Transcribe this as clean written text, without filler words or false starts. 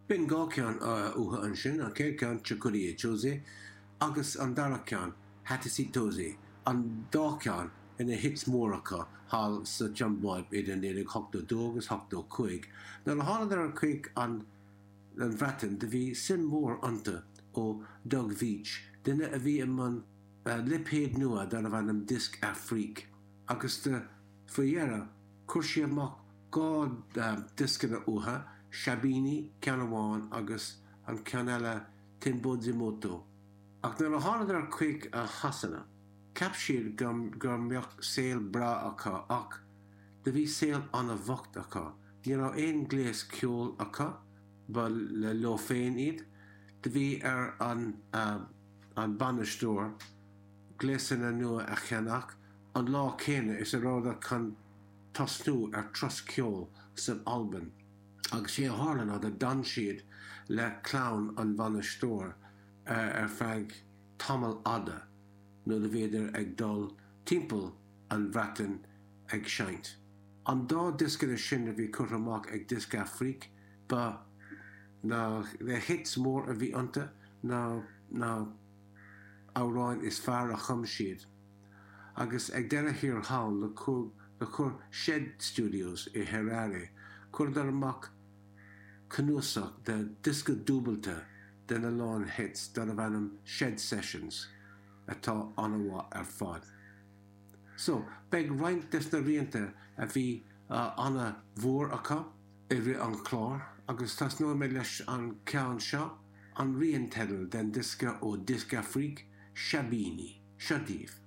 Bin gá cean uha an sin an céir cean Chucurí Jose agus an dara cean Hattie Tose an dá cean ina hits móracha hall sa Jumbáib idir nélig 82 agus 85. Na hála ar chuig an bhreatain de bhí sim mór anta ó Doug Veach, duine a bhí man liphéad nua dar a bhainam disc Afrique. Agus de faoihearra chuir amach gá discana uha, Shabini, Ceanháin agus an ceanile Timbozimoto. Ach na hála ar chuig a hasanna. Cap siad gurmbeoch saol bra acha ach de bhí saol anna bhacht acha. Ní rá éon gléas ceol acha ba le lo féin iad. De bhí ar an banistúir gléasanna nua a cheannach an lá céine is a ráda chun tasnú ar tros ceol san Alban. Agus sé hálan a dan siad le clown an banistúir ar feig tamil ada. No de véidir ag dul timppel an bhreatain ag seint. An dá discana sin a bhí chuir amach ag disc Afrique, ba na le hits mór a bhí anta na áráin is fearr a chum siad. Agus ag deire hir hall le chur Shed Studios i Harare, chuir dar amach cnúsach de disca dúbalta den a lán hits dar a bhainam Shed Sessions. Atá anha ar fad. So, beg roiint des na rianta a bhí anna mhór acha i ri an chlár, agus tas nua mé leis an ceann seo an rion tedal den disca ó Disc Afrique, Shabini, Shadif.